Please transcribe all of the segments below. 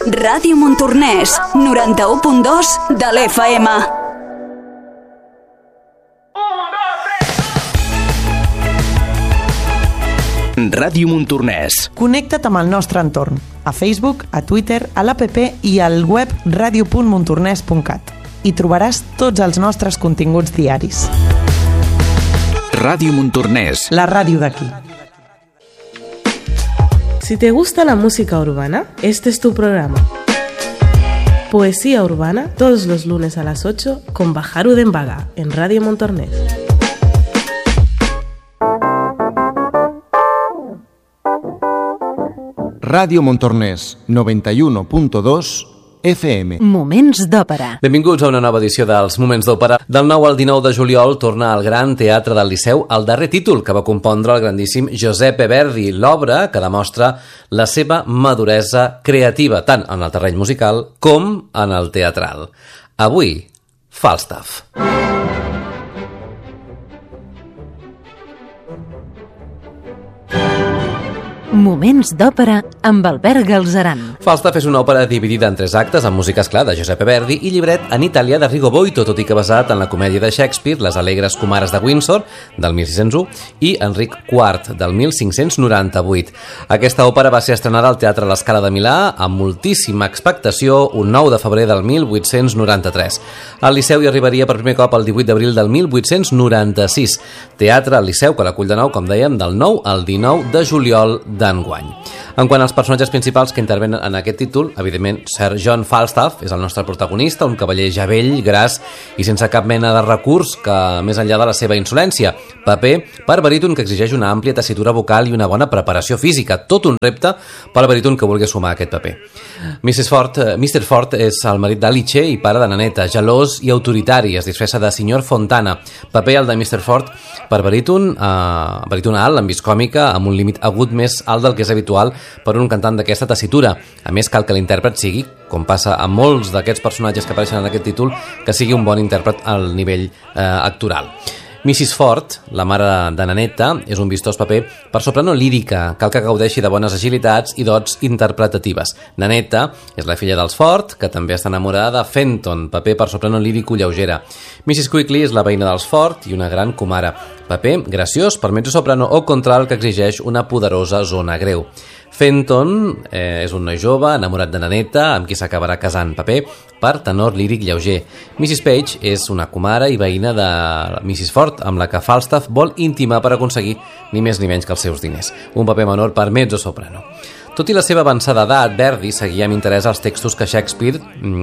Ràdio Montornès, 91.2 de l'FM. Ràdio Montornès. Connecta't amb el nostre entorn, a Facebook, a Twitter, a l'APP i al web radio.montornès.cat. Hi trobaràs tots els nostres continguts diaris. Ràdio Montornès. La ràdio d'aquí. Si te gusta la música urbana, este es tu programa. Poesía urbana, todos los lunes a las 8, con Bajaru Denbaga, en Radio Montornès. Ràdio Montornès, 91.2 FM. Moments d'òpera. Benvinguts a una nova edició dels Moments d'Òpera. Del 9 al 19 de juliol torna al Gran Teatre del Liceu el darrer títol que va compondre el grandíssim Giuseppe Verdi, l'obra que demostra la seva maduresa creativa, tant en el terreny musical com en el teatral. Avui, Falstaff. Moments d'òpera amb Albert Galzeran. Falstaff és una òpera dividida en 3 actes amb música, esclar, de Giuseppe Verdi i llibret en italià de Rigo Boito, tot i que basat en la comèdia de Shakespeare, Les alegres comares de Windsor, del 1601, i Enric IV, del 1598. Aquesta òpera va ser estrenada al Teatre La Scala de Milà amb moltíssima expectació un 9 de febrer del 1893. Al Liceu hi arribaria per primer cop el 18 d'abril del 1896. Teatre al Liceu que l'acull de nou, com dèiem, del 9 al 19 de juliol d'enguany. En quant als personatges principals que intervenen en aquest títol, evidentment, Sir John Falstaff és el nostre protagonista, un cavaller ja vell, gras i sense cap mena de recurs que, més enllà de la seva insolència, paper per baríton que exigeix una àmplia tessitura vocal i una bona preparació física, tot un repte per baríton que vulgui sumar aquest paper. Mr. Ford és el marit d'Alice i pare de Naneta, gelós i autoritari, es disfressa de Signor Fontana, paper el de Mr. Ford per baríton alt, amb vis còmica, amb un límit agut més alt del que és habitual per un cantant d'aquesta tessitura. A més, cal que l'intèrpret sigui, com passa amb molts d'aquests personatges que apareixen en aquest títol, que sigui un bon intèrpret al nivell actoral. Mrs. Ford, la mare de Naneta, és un vistós paper per soprano lírica, cal que gaudeixi de bones agilitats i dots interpretatives. Naneta és la filla dels Ford, que també està enamorada de Fenton, paper per soprano lírico lleugera. Mrs. Quickly és la veïna dels Ford i una gran comare, paper graciós per mezzosoprano o contralt que exigeix una poderosa zona greu. Fenton és un noi jove, enamorat de Naneta, amb qui s'acabarà casant, paper per tenor líric lleuger. Mrs. Page és una comare i veïna de Mrs. Ford, amb la que Falstaff vol intimar per aconseguir ni més ni menys que els seus diners. Un paper menor per mezzosoprano. Tot i la seva avançada edat, Verdi seguia amb interès els textos que Shakespeare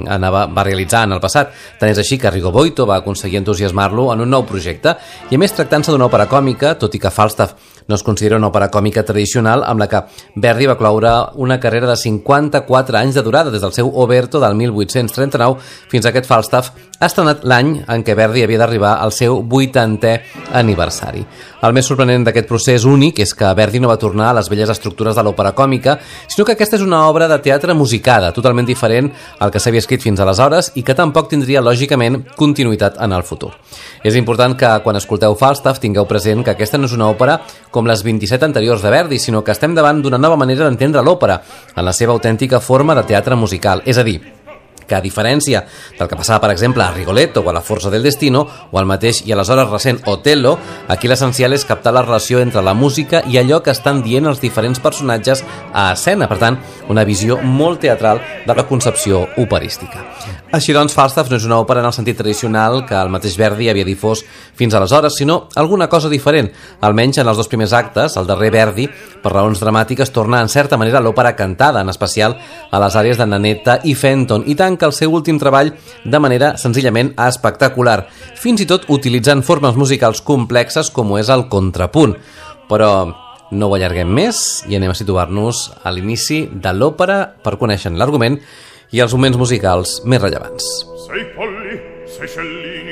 va realitzar en el passat. Tant és així que Rigo Boito va aconseguir entusiasmar-lo en un nou projecte, i a més tractant-se d'una òpera còmica, tot i que Falstaff no es considera una òpera còmica tradicional, amb la que Verdi va cloure una carrera de 54 anys de durada, des del seu Oberto del 1839 fins a aquest Falstaff, estrenat l'any en què Verdi havia d'arribar al seu 80è aniversari. El més sorprenent d'aquest procés únic és que Verdi no va tornar a les velles estructures de l'òpera còmica, sinó que aquesta és una obra de teatre musicada, totalment diferent al que s'havia escrit fins aleshores i que tampoc tindria, lògicament, continuïtat en el futur. És important que, quan escolteu Falstaff, tingueu present que aquesta no és una òpera com les 27 anteriors de Verdi, sinó que estem davant d'una nova manera d'entendre l'òpera, en la seva autèntica forma de teatre musical, és a dir, que a diferència del que passava, per exemple, a Rigoletto o a La Forza del Destino, o al mateix i aleshores recent Otello, aquí l'essencial és captar la relació entre la música i allò que estan dient els diferents personatges a escena, per tant, una visió molt teatral de la concepció operística. Així doncs, Falstaff no és una òpera en el sentit tradicional que el mateix Verdi havia difós fins aleshores, sinó alguna cosa diferent. Almenys en els 2 primers actes, el darrer Verdi, per raons dramàtiques, torna en certa manera a l'òpera cantada, en especial a les àrees de Naneta i Fenton, i tanca el seu últim treball de manera senzillament espectacular, fins i tot utilitzant formes musicals complexes com és el contrapunt. Però no ho allarguem més i anem a situar-nos a l'inici de l'òpera per conèixer l'argument i els moments musicals més rellevants. Sei polli, sei scellini,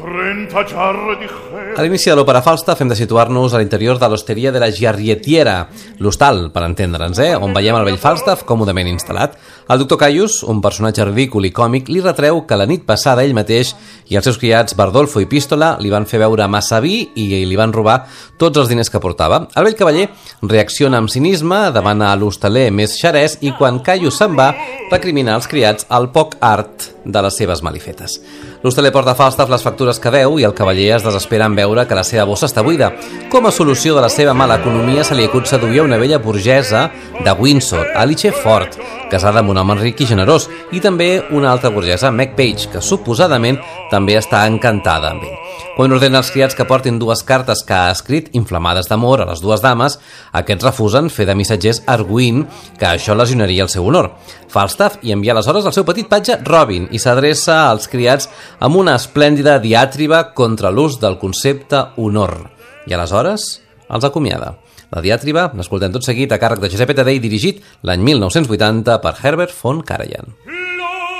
A l'inici de l'òpera Falstaff hem de situar-nos a l'interior de l'Osteria de la Giarrettiera, l'hostal, per entendre'ns, on veiem el vell Falstaff còmodament instal·lat. El doctor Caius, un personatge ridícul i còmic, li retreu que la nit passada ell mateix i els seus criats Bardolfo i Pístola li van fer beure massa vi i li van robar tots els diners que portava. El vell cavaller reacciona amb cinisme, demana a l'hostaler més xerès i quan Caius se'n va, recrimina als criats el poc art de les seves malifetes. L'hostaler porta a Falstaff les factures que deu i el cavaller es desespera en veure que la seva bossa està buida. Com a solució de la seva mala economia se li acut seduir una vella burgesa de Windsor, Alice Ford, casada amb un home ric i generós, i també una altra burgesa, Meg Page, que suposadament també està encantada amb ell. Quan ordena als criats que portin 2 cartes que ha escrit, inflamades d'amor, a les 2 dames, aquests refusen fer de missatgers arguint que això lesionaria el seu honor. Falstaff hi envia aleshores el seu petit patge Robin i s'adreça als criats amb una esplèndida diàtriba contra l'ús del concepte honor. I aleshores els acomiada. La diàtriba l'escoltem tot seguit a càrrec de Giuseppe Taddei, dirigit l'any 1980 per Herbert von Karajan.